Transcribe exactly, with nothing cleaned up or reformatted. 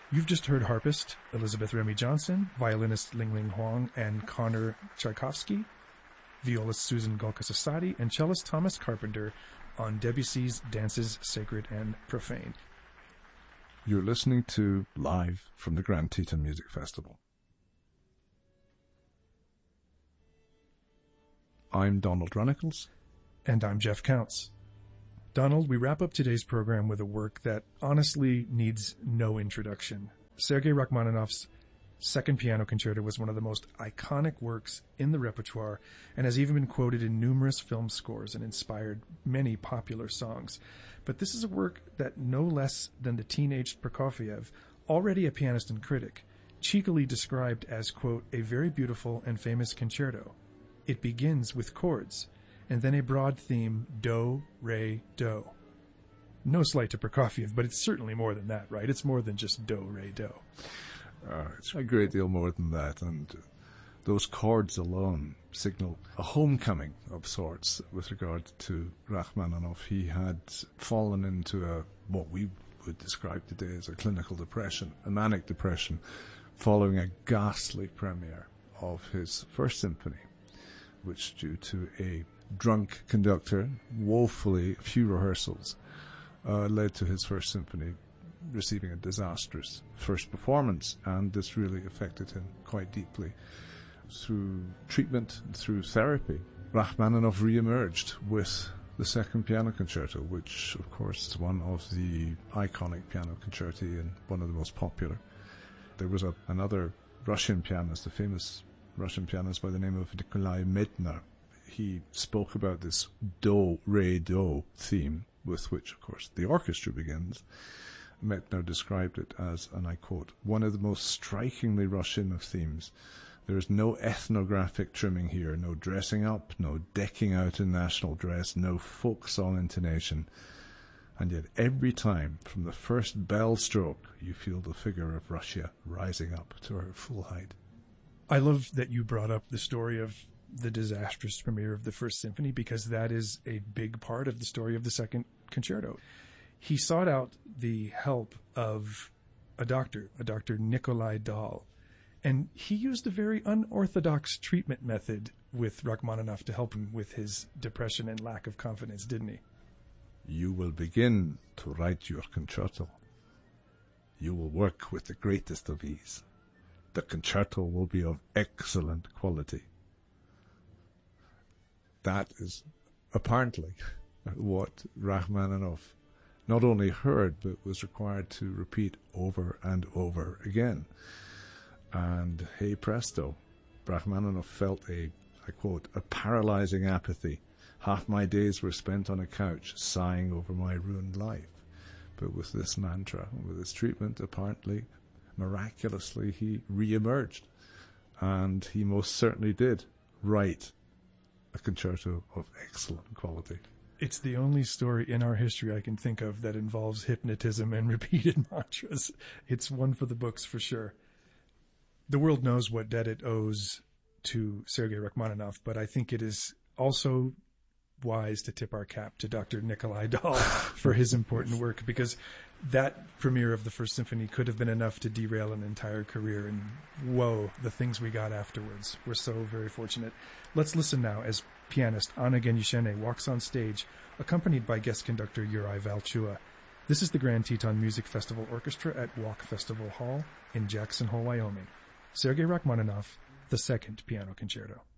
You've just heard harpist Elizabeth Remy Johnson, violinist Ling Ling Huang and Connor Tchaikovsky, violist Susan Golkasasadi, and cellist Thomas Carpenter on Debussy's Dances Sacred and Profane. You're listening to Live from the Grand Teton Music Festival. I'm Donald Runnicles. And I'm Jeff Counts. Donald, we wrap up today's program with a work that honestly needs no introduction. Sergei Rachmaninoff's Second Piano Concerto was one of the most iconic works in the repertoire and has even been quoted in numerous film scores and inspired many popular songs. But this is a work that no less than the teenaged Prokofiev, already a pianist and critic, cheekily described as, quote, a very beautiful and famous concerto. It begins with chords, and then a broad theme, do, re, do. No slight to Prokofiev, but it's certainly more than that, right? It's more than just do, re, do. Uh, it's a great deal more than that, and those chords alone signal a homecoming of sorts with regard to Rachmaninoff. He had fallen into a what we would describe today as a clinical depression, a manic depression, following a ghastly premiere of his first symphony, which, due to a drunk conductor, woefully few rehearsals, uh, led to his first symphony receiving a disastrous first performance, and this really affected him quite deeply. Through treatment, through therapy, Rachmaninoff re-emerged with the Second Piano Concerto, which of course is one of the iconic piano concerti and one of the most popular. There was a, another Russian pianist, a famous Russian pianist by the name of Nikolai Medtner. He spoke about this do, re, do theme, with which, of course, the orchestra begins. Medtner described it as, and I quote, one of the most strikingly Russian of themes. There is no ethnographic trimming here, no dressing up, no decking out in national dress, no folk song intonation. And yet every time, from the first bell stroke, you feel the figure of Russia rising up to her full height. I love that you brought up the story of the disastrous premiere of the First Symphony, because that is a big part of the story of the Second Concerto. He sought out the help of a doctor, a Doctor Nikolai Dahl, and he used a very unorthodox treatment method with Rachmaninoff to help him with his depression and lack of confidence, didn't he? You will begin to write your concerto. You will work with the greatest of ease. The concerto will be of excellent quality. That is apparently what Rachmaninoff not only heard, but was required to repeat over and over again. And hey presto, Rachmaninoff felt a, I quote, a paralyzing apathy. Half my days were spent on a couch, sighing over my ruined life. But with this mantra, with this treatment, apparently, miraculously, he re-emerged. And he most certainly did write a concerto of excellent quality. It's the only story in our history I can think of that involves hypnotism and repeated mantras. It's one for the books for sure. The world knows what debt it owes to Sergei Rachmaninoff, but I think it is also wise to tip our cap to Doctor Nikolai Dahl for his important work, because that premiere of the First Symphony could have been enough to derail an entire career, and whoa, the things we got afterwards. We're so very fortunate. Let's listen now as pianist Anna Genyushene walks on stage, accompanied by guest conductor Yuri Valchua. This is the Grand Teton Music Festival Orchestra at Walk Festival Hall in Jackson Hole, Wyoming. Sergei Rachmaninoff, the Second Piano Concerto.